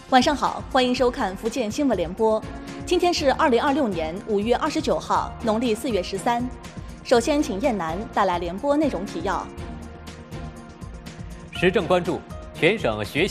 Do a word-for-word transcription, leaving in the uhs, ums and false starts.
晚上好，欢迎收看福建新闻联播。今天是二零二六年五月二十九号，农历四月十三。首先，请燕南带来联播内容提要。 时政关注：全省学